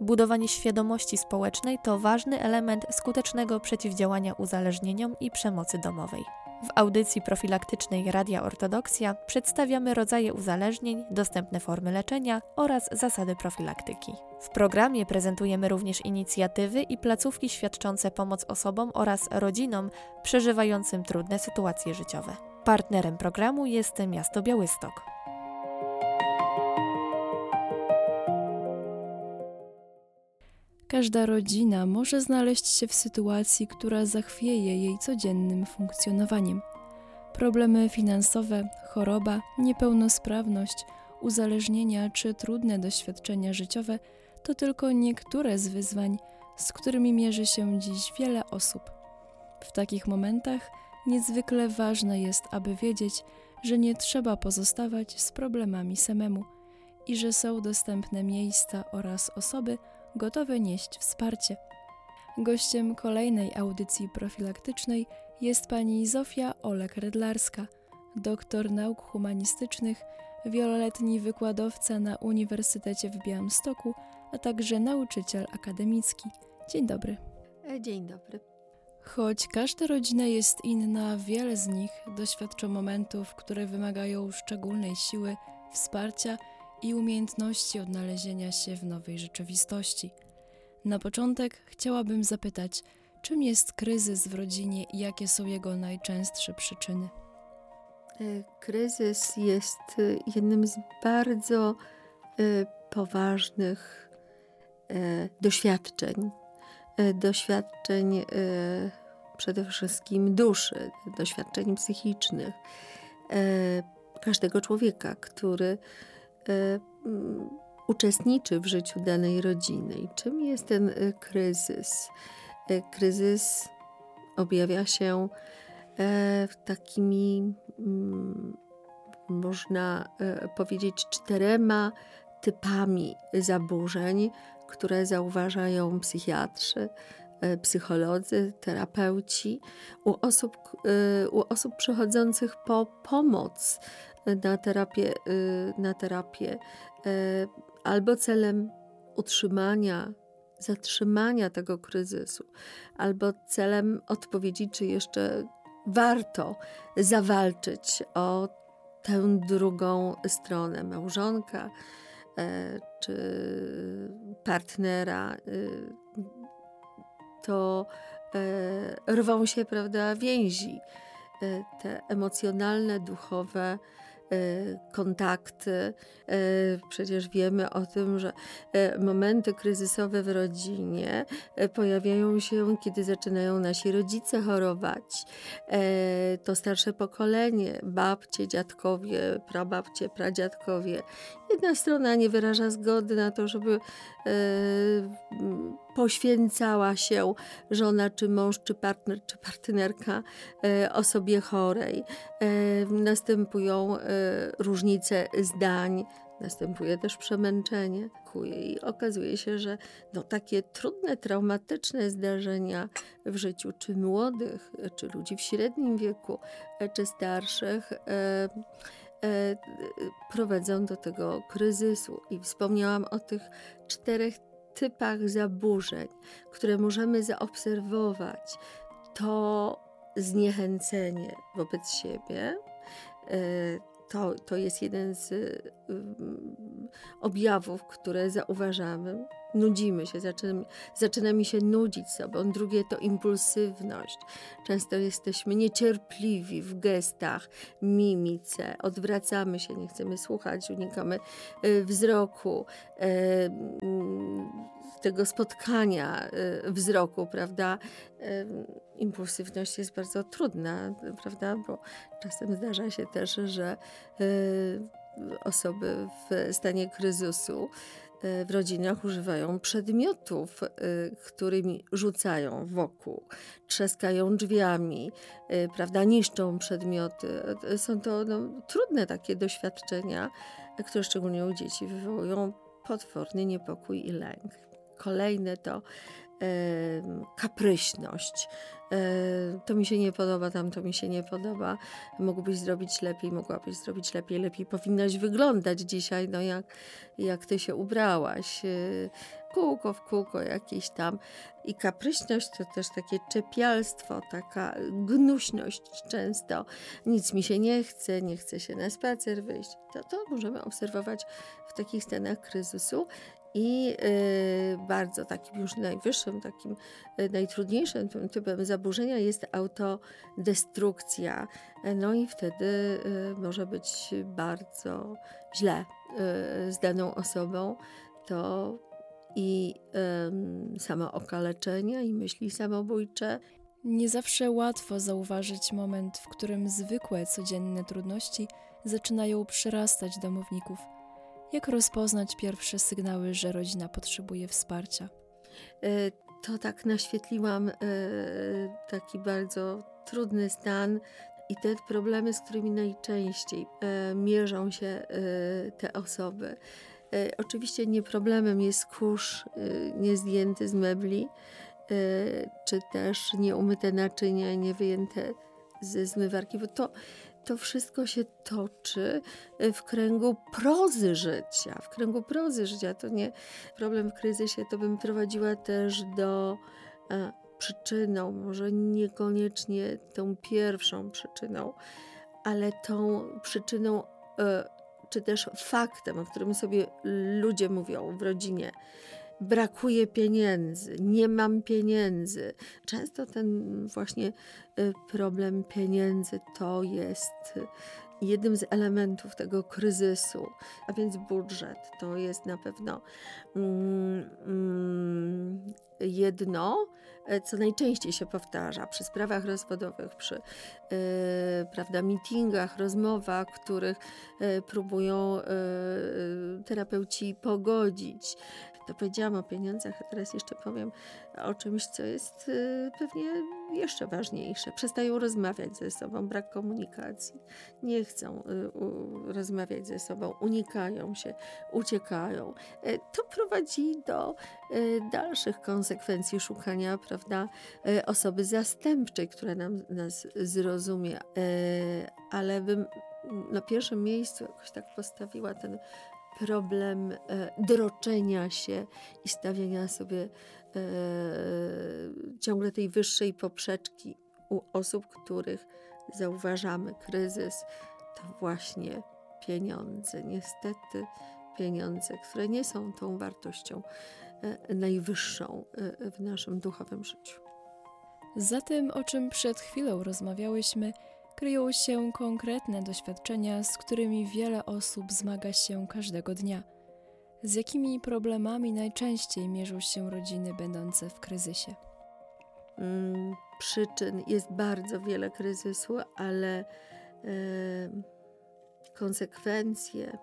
Budowanie świadomości społecznej to ważny element skutecznego przeciwdziałania uzależnieniom i przemocy domowej. W audycji profilaktycznej Radia Ortodoksja przedstawiamy rodzaje uzależnień, dostępne formy leczenia oraz zasady profilaktyki. W programie prezentujemy również inicjatywy i placówki świadczące pomoc osobom oraz rodzinom przeżywającym trudne sytuacje życiowe. Partnerem programu jest miasto Białystok. Każda rodzina może znaleźć się w sytuacji, która zachwieje jej codziennym funkcjonowaniem. Problemy finansowe, choroba, niepełnosprawność, uzależnienia czy trudne doświadczenia życiowe to tylko niektóre z wyzwań, z którymi mierzy się dziś wiele osób. W takich momentach niezwykle ważne jest, aby wiedzieć, że nie trzeba pozostawać z problemami samemu i że są dostępne miejsca oraz osoby gotowe nieść wsparcie. Gościem kolejnej audycji profilaktycznej jest pani Zofia Olek-Redlarska, doktor nauk humanistycznych, wieloletni wykładowca na Uniwersytecie w Białymstoku, a także nauczyciel akademicki. Dzień dobry. Dzień dobry. Choć każda rodzina jest inna, wiele z nich doświadcza momentów, które wymagają szczególnej siły, wsparcia i umiejętności odnalezienia się w nowej rzeczywistości. Na początek chciałabym zapytać, czym jest kryzys w rodzinie i jakie są jego najczęstsze przyczyny? Kryzys jest jednym z bardzo poważnych doświadczeń przede wszystkim duszy, doświadczeń psychicznych każdego człowieka, który uczestniczy w życiu danej rodziny. I czym jest ten kryzys? Kryzys objawia się takimi, można powiedzieć, 4 typami zaburzeń, które zauważają psychiatrzy, psycholodzy, terapeuci u osób przychodzących po pomoc na terapię albo celem utrzymania, zatrzymania tego kryzysu, albo celem odpowiedzi, czy jeszcze warto zawalczyć o tę drugą stronę, małżonka czy partnera. To rwą się, prawda, więzi, te emocjonalne, duchowe kontakty. Przecież wiemy o tym, że momenty kryzysowe w rodzinie pojawiają się, kiedy zaczynają nasi rodzice chorować. To starsze pokolenie, babcie, dziadkowie, prababcie, pradziadkowie. Jedna strona nie wyraża zgody na to, żeby poświęcała się żona, czy mąż, czy partner, czy partnerka osobie chorej. Następują różnice zdań, następuje też przemęczenie. I okazuje się, że takie trudne, traumatyczne zdarzenia w życiu, czy młodych, czy ludzi w średnim wieku, czy starszych, prowadzą do tego kryzysu. I wspomniałam o tych 4 typach zaburzeń, które możemy zaobserwować. To zniechęcenie wobec siebie, to jest jeden z objawów, które zauważamy. Nudzimy się, zaczynamy się nudzić sobą. Drugie to impulsywność. Często jesteśmy niecierpliwi w gestach, mimice, odwracamy się, nie chcemy słuchać, unikamy wzroku, tego spotkania wzroku, prawda? Impulsywność jest bardzo trudna, prawda? Bo czasem zdarza się też, że osoby w stanie kryzysu w rodzinach używają przedmiotów, którymi rzucają wokół, trzaskają drzwiami, prawda, niszczą przedmioty. Są to trudne takie doświadczenia, które szczególnie u dzieci wywołują potworny niepokój i lęk. Kolejne to kapryśność, To mi się nie podoba, tamto mi się nie podoba, mógłbyś zrobić lepiej, mogłabyś zrobić lepiej, lepiej powinnaś wyglądać dzisiaj, no jak ty się ubrałaś, kółko w kółko jakieś tam. I kapryśność to też takie czepialstwo, taka gnuśność często. Nic mi się nie chce się na spacer wyjść. To możemy obserwować w takich scenach kryzysu. I bardzo takim już najwyższym, takim najtrudniejszym tym typem zaburzenia jest autodestrukcja. No i wtedy może być bardzo źle z daną osobą. To i samookaleczenie, i myśli samobójcze. Nie zawsze łatwo zauważyć moment, w którym zwykłe, codzienne trudności zaczynają przyrastać domowników. Jak rozpoznać pierwsze sygnały, że rodzina potrzebuje wsparcia? To tak naświetliłam taki bardzo trudny stan i te problemy, z którymi najczęściej mierzą się te osoby. Oczywiście nie problemem jest kurz niezdjęty z mebli, czy też nieumyte naczynia, nie wyjęte ze zmywarki, bo to wszystko się toczy w kręgu prozy życia. W kręgu prozy życia to nie problem w kryzysie, to bym prowadziła też do przyczyną, może niekoniecznie tą pierwszą przyczyną, ale tą przyczyną, czy też faktem, o którym sobie ludzie mówią w rodzinie. Brakuje pieniędzy, nie mam pieniędzy. Często ten właśnie problem pieniędzy to jest jednym z elementów tego kryzysu, a więc budżet to jest na pewno jedno, co najczęściej się powtarza przy sprawach rozwodowych, przy prawda, meetingach, rozmowach, których próbują terapeuci pogodzić. To powiedziałam o pieniądzach, a teraz jeszcze powiem o czymś, co jest pewnie jeszcze ważniejsze. Przestają rozmawiać ze sobą, brak komunikacji. Nie chcą rozmawiać ze sobą, unikają się, uciekają. To prowadzi do dalszych konsekwencji szukania, prawda, osoby zastępczej, która nas zrozumie. Ale bym na pierwszym miejscu jakoś tak postawiła ten problem droczenia się i stawiania sobie ciągle tej wyższej poprzeczki u osób, których zauważamy kryzys, to właśnie pieniądze. Niestety pieniądze, które nie są tą wartością najwyższą w naszym duchowym życiu. Za tym, o czym przed chwilą rozmawiałyśmy, kryją się konkretne doświadczenia, z którymi wiele osób zmaga się każdego dnia. Z jakimi problemami najczęściej mierzą się rodziny będące w kryzysie? Przyczyn jest bardzo wiele kryzysu, ale konsekwencje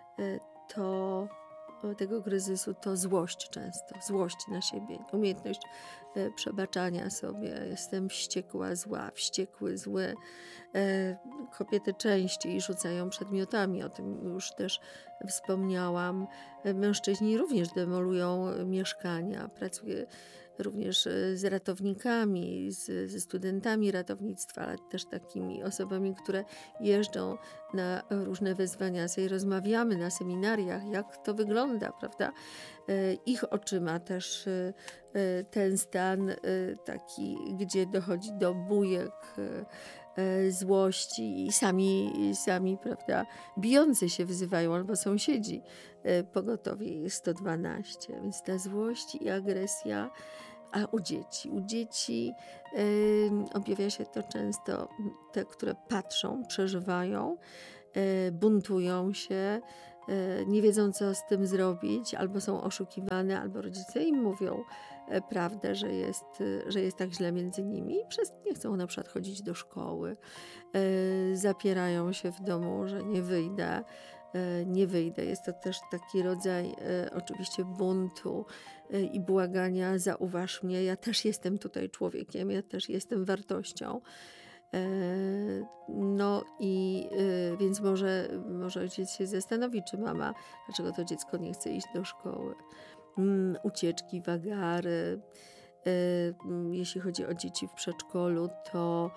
tego kryzysu to złość często, złość na siebie, umiejętność przebaczania sobie. Jestem wściekła, zła, wściekły, zły. Kobiety częściej rzucają przedmiotami, o tym już też wspomniałam. Mężczyźni również demolują mieszkania. Pracuję również z ratownikami, ze studentami ratownictwa, ale też takimi osobami, które jeżdżą na różne wyzwania, sobie rozmawiamy na seminariach, jak to wygląda, prawda? Ich oczyma też ten stan taki, gdzie dochodzi do bujek, złości i sami, prawda, bijący się wzywają, albo sąsiedzi pogotowie 112. Więc ta złość i agresja, a u dzieci objawia się to często, te, które patrzą, przeżywają, buntują się, nie wiedzą, co z tym zrobić, albo są oszukiwane, albo rodzice im mówią prawdę, że jest tak źle między nimi i nie chcą na przykład chodzić do szkoły, zapierają się w domu, że nie wyjdę. Jest to też taki rodzaj oczywiście buntu i błagania, zauważ mnie, ja też jestem tutaj człowiekiem, ja też jestem wartością. No i więc może ojciec się zastanowi, czy mama, dlaczego to dziecko nie chce iść do szkoły. Ucieczki, wagary, Jeśli chodzi o dzieci w przedszkolu, to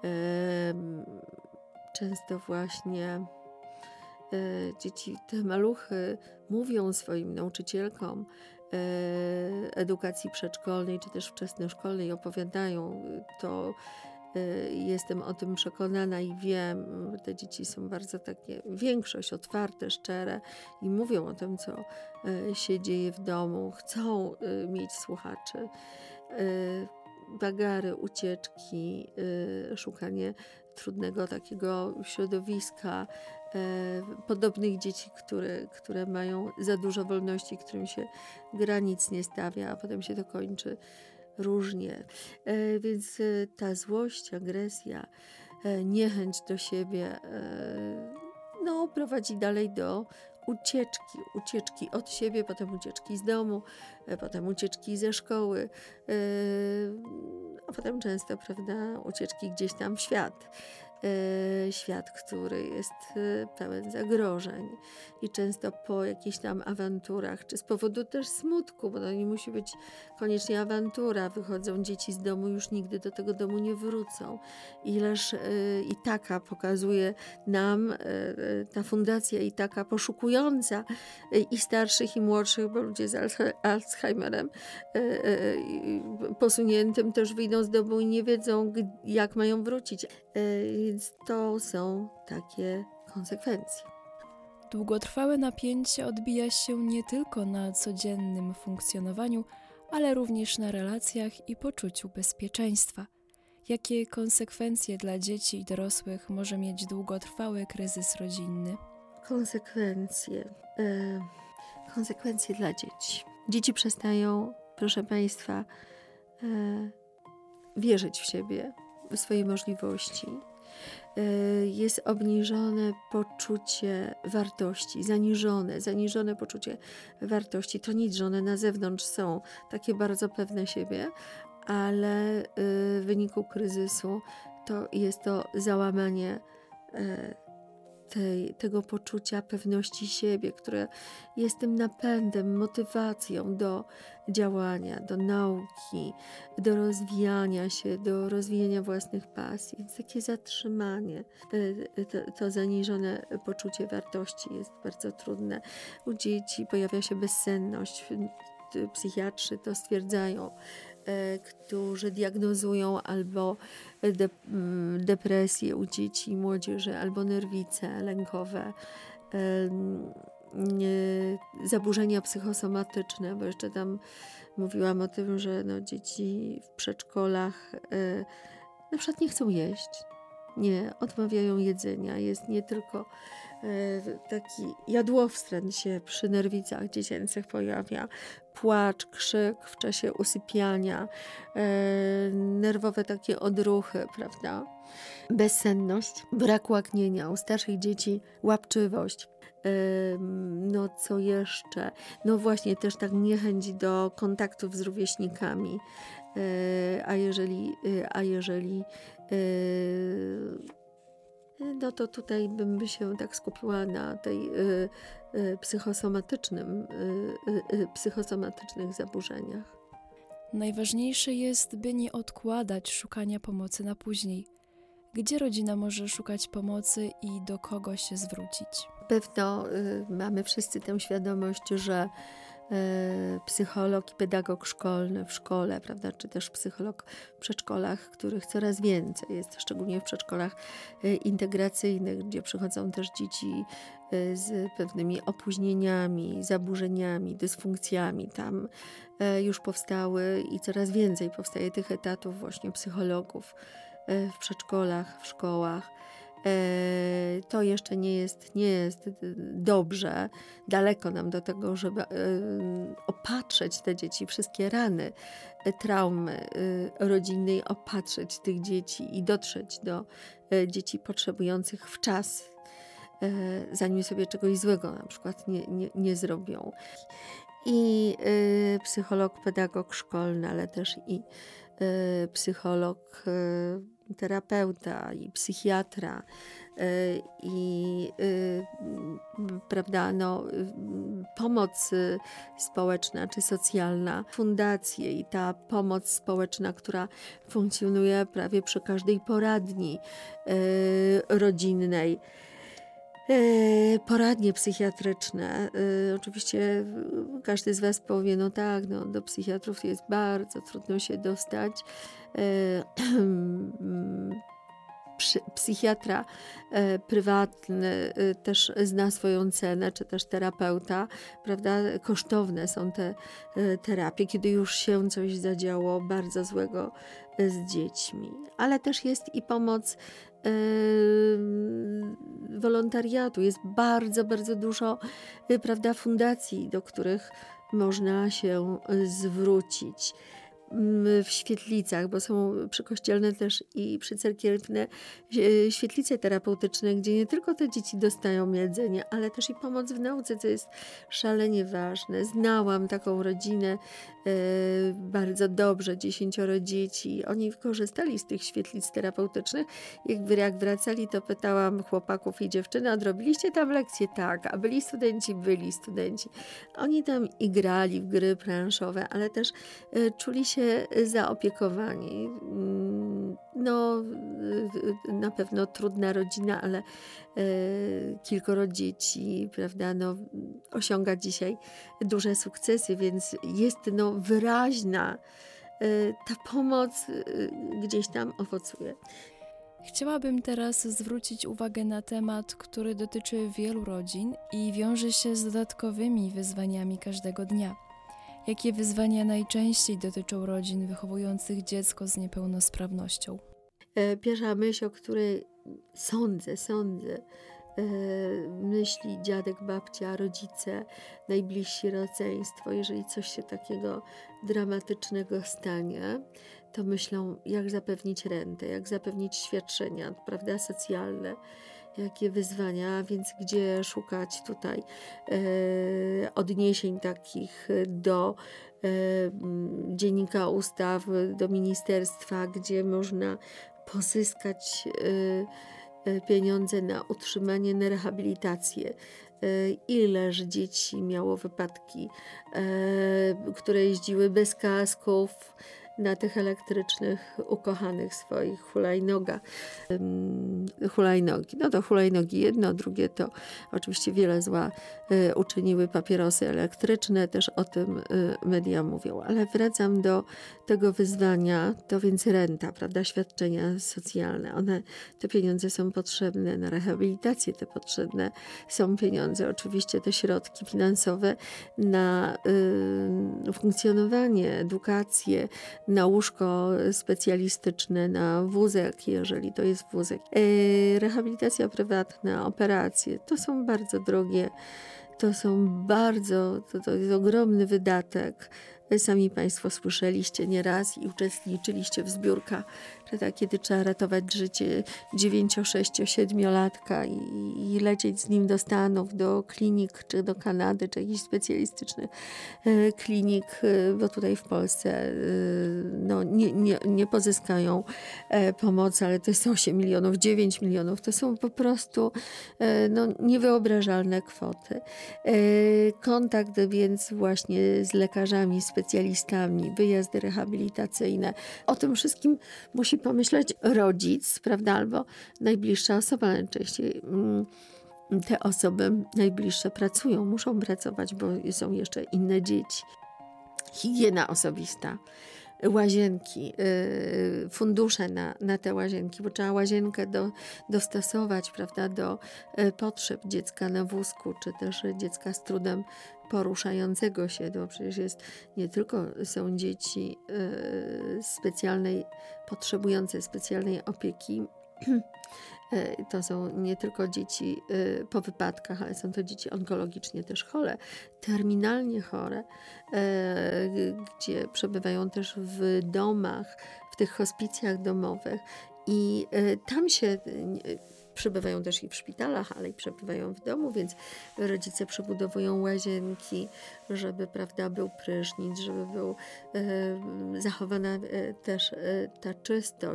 często właśnie dzieci, te maluchy mówią swoim nauczycielkom edukacji przedszkolnej czy też wczesnoszkolnej, opowiadają to. Jestem o tym przekonana i wiem, te dzieci są bardzo takie, większość otwarte, szczere i mówią o tym, co się dzieje w domu, chcą mieć słuchaczy. Bagary, ucieczki, szukanie trudnego takiego środowiska, podobnych dzieci, które mają za dużo wolności, którym się granic nie stawia, a potem się to kończy różnie. Więc ta złość, agresja, niechęć do siebie prowadzi dalej do ucieczki od siebie, potem ucieczki z domu, potem ucieczki ze szkoły, a potem często, prawda, ucieczki gdzieś tam w świat. Świat, który jest pełen zagrożeń i często po jakichś tam awanturach, czy z powodu też smutku, bo to nie musi być koniecznie awantura, wychodzą dzieci z domu, już nigdy do tego domu nie wrócą. Ileż Itaka pokazuje nam, ta fundacja Itaka poszukująca i starszych i młodszych, bo ludzie z Alzheimerem posuniętym też wyjdą z domu i nie wiedzą, jak mają wrócić. Więc to są takie konsekwencje. Długotrwałe napięcie odbija się nie tylko na codziennym funkcjonowaniu, ale również na relacjach i poczuciu bezpieczeństwa. Jakie konsekwencje dla dzieci i dorosłych może mieć długotrwały kryzys rodzinny? Konsekwencje dla dzieci. Dzieci przestają, proszę Państwa, wierzyć w siebie, w swoje możliwości. Jest obniżone poczucie wartości, zaniżone poczucie wartości. To nic, że one na zewnątrz są takie bardzo pewne siebie, ale w wyniku kryzysu to jest to załamanie tego poczucia pewności siebie, które jest tym napędem, motywacją do działania, do nauki, do rozwijania się, do rozwijania własnych pasji. Więc takie zatrzymanie, to zaniżone poczucie wartości jest bardzo trudne. U dzieci pojawia się bezsenność. Psychiatrzy to stwierdzają, którzy diagnozują albo depresję u dzieci i młodzieży, albo nerwice lękowe, zaburzenia psychosomatyczne, bo jeszcze tam mówiłam o tym, że dzieci w przedszkolach na przykład nie chcą jeść, nie odmawiają jedzenia. Jest nie tylko taki jadłowstręt się przy nerwicach dziecięcych pojawia, płacz, krzyk w czasie usypiania, nerwowe takie odruchy, prawda? Bezsenność, brak łaknienia, u starszych dzieci łapczywość. Co jeszcze? Właśnie też tak niechęć do kontaktów z rówieśnikami, a jeżeli to tutaj bym się tak skupiła na tej psychosomatycznych zaburzeniach. Najważniejsze jest, by nie odkładać szukania pomocy na później. Gdzie rodzina może szukać pomocy i do kogo się zwrócić? Pewno mamy wszyscy tę świadomość, że psycholog i pedagog szkolny w szkole, prawda, czy też psycholog w przedszkolach, których coraz więcej jest, szczególnie w przedszkolach integracyjnych, gdzie przychodzą też dzieci z pewnymi opóźnieniami, zaburzeniami, dysfunkcjami. Tam już powstały i coraz więcej powstaje tych etatów właśnie psychologów w przedszkolach, w szkołach. To jeszcze nie jest dobrze. Daleko nam do tego, żeby opatrzeć te dzieci, wszystkie rany, traumy rodzinnej, opatrzeć tych dzieci i dotrzeć do dzieci potrzebujących w czas, zanim sobie czegoś złego na przykład nie zrobią. I psycholog, pedagog szkolny, ale też i psycholog terapeuta, i psychiatra, prawda, pomoc społeczna czy socjalna, fundacje i ta pomoc społeczna, która funkcjonuje prawie przy każdej poradni rodzinnej. Poradnie psychiatryczne. Oczywiście każdy z Was powie, no tak, do psychiatrów jest bardzo trudno się dostać. Psychiatra prywatny też zna swoją cenę, czy też terapeuta, prawda? Kosztowne są te terapie, kiedy już się coś zadziało bardzo złego z dziećmi. Ale też jest i pomoc wolontariatu. Jest bardzo, bardzo dużo, prawda, fundacji, do których można się zwrócić. W świetlicach, bo są przykościelne też i przycerkiewne świetlice terapeutyczne, gdzie nie tylko te dzieci dostają jedzenie, ale też i pomoc w nauce, co jest szalenie ważne. Znałam taką rodzinę bardzo dobrze, 10 dzieci. Oni korzystali z tych świetlic terapeutycznych. Jak wracali, to pytałam chłopaków i dziewczyny, odrobiliście tam lekcje? Tak. A byli studenci? Byli studenci. Oni tam i grali w gry planszowe, ale też czuli się zaopiekowani. Na pewno trudna rodzina, ale kilkoro dzieci, prawda, osiąga dzisiaj duże sukcesy, więc jest wyraźna ta pomoc gdzieś tam owocuje. Chciałabym teraz zwrócić uwagę na temat, który dotyczy wielu rodzin i wiąże się z dodatkowymi wyzwaniami każdego dnia. Jakie wyzwania najczęściej dotyczą rodzin wychowujących dziecko z niepełnosprawnością? Pierwsza myśl, o której sądzę, myśli dziadek, babcia, rodzice, najbliżsi rodzeństwo. Jeżeli coś się takiego dramatycznego stanie, to myślą, jak zapewnić rentę, jak zapewnić świadczenia, prawda, socjalne, jakie wyzwania, więc gdzie szukać tutaj odniesień takich do Dziennika Ustaw, do ministerstwa, gdzie można pozyskać pieniądze na utrzymanie, na rehabilitację. Ileż dzieci miało wypadki, które jeździły bez kasków na tych elektrycznych, ukochanych swoich hulajnogi. To hulajnogi jedno, drugie to oczywiście wiele zła uczyniły papierosy elektryczne, też o tym media mówią. Ale wracam do tego wyzwania, to więc renta, prawda, świadczenia socjalne. Te pieniądze są potrzebne na rehabilitację, te potrzebne są pieniądze, oczywiście te środki finansowe na funkcjonowanie, edukację, na łóżko specjalistyczne, na wózek, jeżeli to jest wózek. Rehabilitacja prywatna, operacje, to są bardzo drogie, to jest ogromny wydatek. Sami Państwo słyszeliście nieraz i uczestniczyliście w zbiórkach, kiedy trzeba ratować życie 9, 6, 7-latka i lecieć z nim do Stanów, do klinik, czy do Kanady, czy jakichś specjalistycznych klinik, bo tutaj w Polsce nie pozyskają pomocy, ale to jest 8 milionów, 9 milionów. To są po prostu niewyobrażalne kwoty. Kontakt więc właśnie z lekarzami, specjalistami, wyjazdy rehabilitacyjne. O tym wszystkim musi pomyśleć rodzic, prawda, albo najbliższa osoba. Najczęściej te osoby najbliższe pracują, muszą pracować, bo są jeszcze inne dzieci. Higiena osobista, łazienki, fundusze na te łazienki, bo trzeba łazienkę dostosować, prawda, do potrzeb dziecka na wózku, czy też dziecka z trudem poruszającego się. To przecież nie tylko są dzieci potrzebujące specjalnej opieki, to są nie tylko dzieci po wypadkach, ale są to dzieci onkologicznie też chore, terminalnie chore, gdzie przebywają też w domach, w tych hospicjach domowych i tam się przebywają też i w szpitalach, ale i przebywają w domu, więc rodzice przebudowują łazienki, żeby, prawda, był prysznic, żeby był zachowana też ta czystość.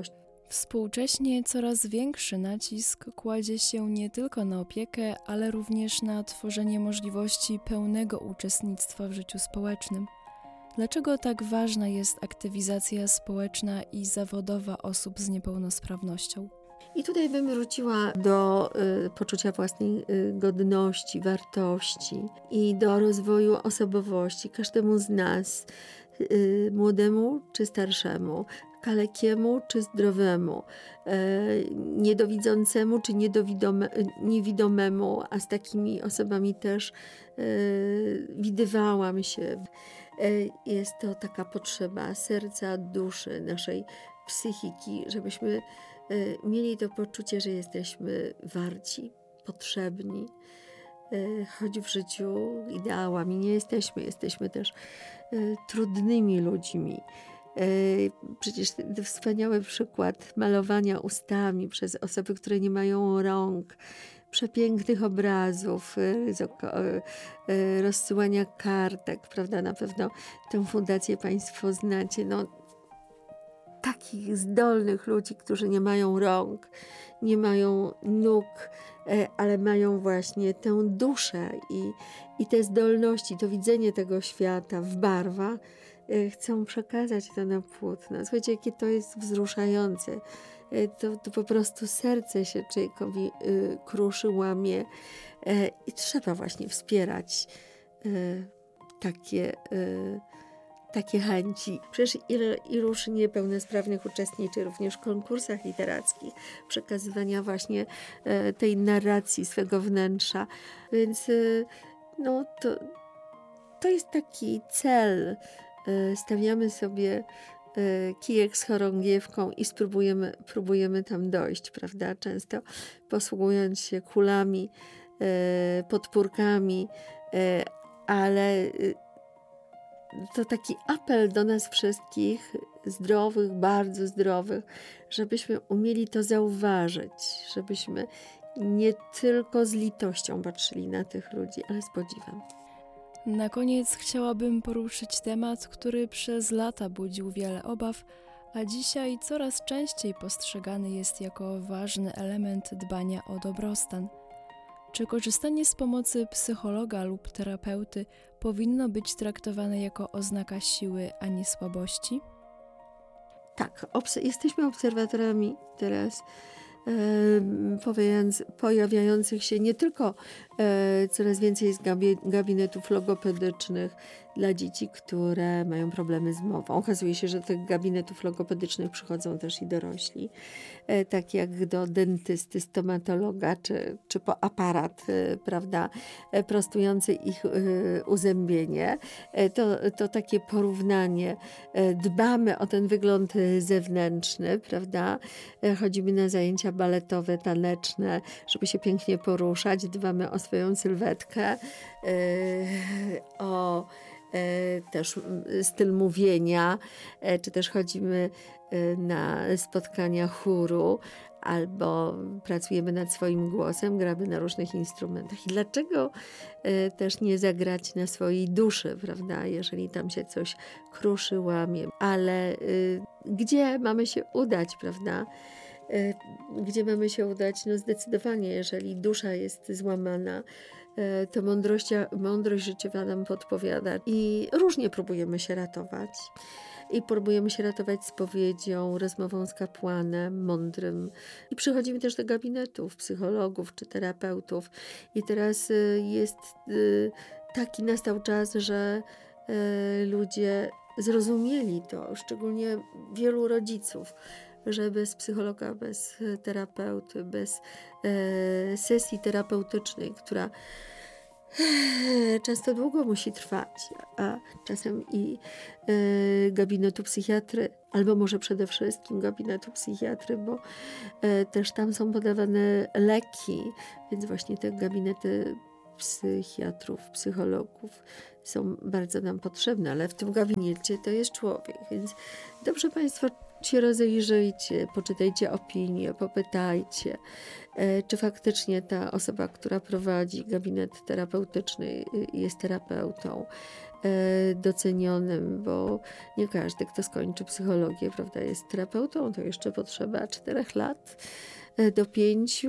Współcześnie coraz większy nacisk kładzie się nie tylko na opiekę, ale również na tworzenie możliwości pełnego uczestnictwa w życiu społecznym. Dlaczego tak ważna jest aktywizacja społeczna i zawodowa osób z niepełnosprawnością? I tutaj bym wróciła do poczucia własnej godności, wartości i do rozwoju osobowości każdemu z nas, młodemu czy starszemu, kalekiemu czy zdrowemu, niedowidzącemu czy niewidomemu, a z takimi osobami też widywałam się. Jest to taka potrzeba serca, duszy, naszej psychiki, żebyśmy mieli to poczucie, że jesteśmy warci, potrzebni, choć w życiu ideałami nie jesteśmy. Jesteśmy też trudnymi ludźmi. Przecież wspaniały przykład malowania ustami przez osoby, które nie mają rąk, przepięknych obrazów, rozsyłania kartek, prawda? Na pewno tę fundację Państwo znacie. Takich zdolnych ludzi, którzy nie mają rąk, nie mają nóg, ale mają właśnie tę duszę i te zdolności, to widzenie tego świata w barwach, chcą przekazać to na płótno. Słuchajcie, jakie to jest wzruszające. To po prostu serce się człowiekowi kruszy, łamie i trzeba właśnie wspierać takie chęci. Przecież iluż niepełnosprawnych uczestniczy również w konkursach literackich, przekazywania właśnie tej narracji swego wnętrza. Więc to jest taki cel. Stawiamy sobie kijek z chorągiewką i próbujemy tam dojść, prawda? Często posługując się kulami, podpórkami, ale to taki apel do nas wszystkich, zdrowych, bardzo zdrowych, żebyśmy umieli to zauważyć, żebyśmy nie tylko z litością patrzyli na tych ludzi, ale z podziwem. Na koniec chciałabym poruszyć temat, który przez lata budził wiele obaw, a dzisiaj coraz częściej postrzegany jest jako ważny element dbania o dobrostan. Czy korzystanie z pomocy psychologa lub terapeuty powinno być traktowane jako oznaka siły, a nie słabości? Tak, jesteśmy obserwatorami teraz pojawiających się nie tylko coraz więcej z gabinetów logopedycznych dla dzieci, które mają problemy z mową. Okazuje się, że do tych gabinetów logopedycznych przychodzą też i dorośli, tak jak do dentysty, stomatologa, czy po aparat, prawda, prostujący ich uzębienie. To takie porównanie. Dbamy o ten wygląd zewnętrzny, prawda? Chodzimy na zajęcia baletowe, taneczne, żeby się pięknie poruszać. Dbamy o swoją sylwetkę, o też styl mówienia, czy też chodzimy na spotkania chóru, albo pracujemy nad swoim głosem, gramy na różnych instrumentach. I dlaczego też nie zagrać na swojej duszy, prawda, jeżeli tam się coś kruszy, łamie. Ale gdzie mamy się udać, prawda? Gdzie mamy się udać? No zdecydowanie, jeżeli dusza jest złamana, to mądrość życiowa nam podpowiada i różnie próbujemy się ratować. I próbujemy się ratować spowiedzią, rozmową z kapłanem mądrym. I przychodzimy też do gabinetów psychologów czy terapeutów. I teraz nastał czas, że ludzie zrozumieli to, szczególnie wielu rodziców, że bez psychologa, bez terapeuty, bez sesji terapeutycznej, która często długo musi trwać, a czasem i gabinetu psychiatry, albo może przede wszystkim gabinetu psychiatry, bo też tam są podawane leki, więc właśnie te gabinety psychiatrów, psychologów są bardzo nam potrzebne, ale w tym gabinecie to jest człowiek, więc dobrze Państwo się rozejrzyjcie, poczytajcie opinie, popytajcie, czy faktycznie ta osoba, która prowadzi gabinet terapeutyczny, jest terapeutą, docenionym, bo nie każdy, kto skończy psychologię, prawda, jest terapeutą, to jeszcze potrzeba 4 lat do 5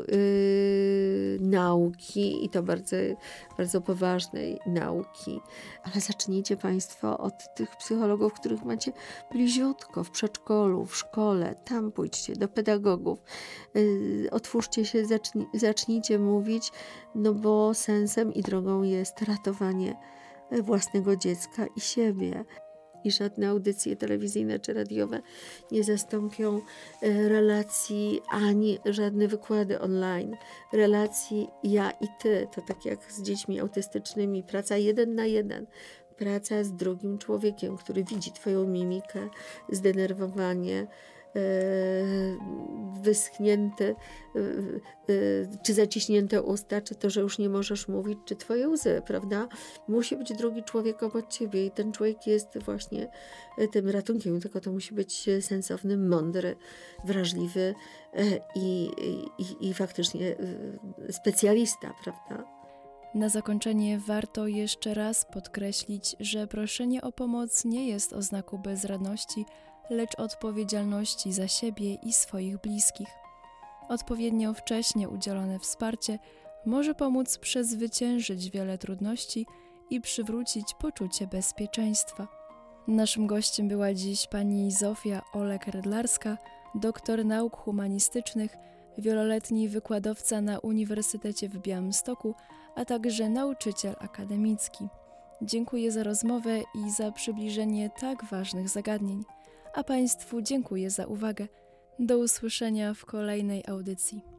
nauki i to bardzo, bardzo poważnej nauki. Ale zacznijcie Państwo od tych psychologów, których macie bliziutko, w przedszkolu, w szkole, tam pójdźcie, do pedagogów. Otwórzcie się, zacznijcie mówić, no bo sensem i drogą jest ratowanie własnego dziecka i siebie. I żadne audycje telewizyjne czy radiowe nie zastąpią relacji, ani żadne wykłady online. Relacji ja i ty, to tak jak z dziećmi autystycznymi, praca 1 na 1. Praca z drugim człowiekiem, który widzi twoją mimikę, zdenerwowanie, wyschnięte czy zaciśnięte usta, czy to, że już nie możesz mówić, czy twoje łzy, prawda? Musi być drugi człowiek obok ciebie i ten człowiek jest właśnie tym ratunkiem, tylko to musi być sensowny, mądry, wrażliwy i faktycznie specjalista, prawda? Na zakończenie warto jeszcze raz podkreślić, że proszenie o pomoc nie jest oznaką bezradności, lecz odpowiedzialności za siebie i swoich bliskich. Odpowiednio wcześnie udzielone wsparcie może pomóc przezwyciężyć wiele trudności i przywrócić poczucie bezpieczeństwa. Naszym gościem była dziś pani Zofia Olek-Redlarska, doktor nauk humanistycznych, wieloletni wykładowca na Uniwersytecie w Białymstoku, a także nauczyciel akademicki. Dziękuję za rozmowę i za przybliżenie tak ważnych zagadnień. A Państwu dziękuję za uwagę. Do usłyszenia w kolejnej audycji.